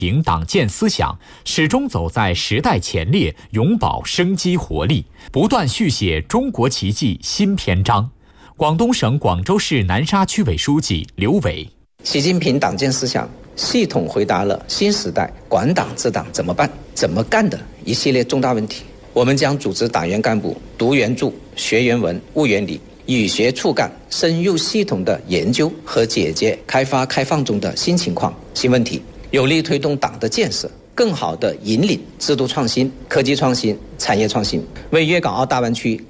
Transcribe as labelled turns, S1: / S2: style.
S1: 平党建思想，始终走在时代前列，永葆生机活力，不断续写中国奇迹新篇章。广东省广州市南沙区委书记刘伟：
S2: 习近平党建思想系统回答了新时代管党治党怎么办、怎么干的一系列重大问题。我们将组织党员干部读原著、学原文、悟原理，与学促干，深入系统的研究和解决开发开放中的新情况、新问题，有力推动党的建设，更好地引领制度创新、科技创新、产业创新，为粤港澳大湾区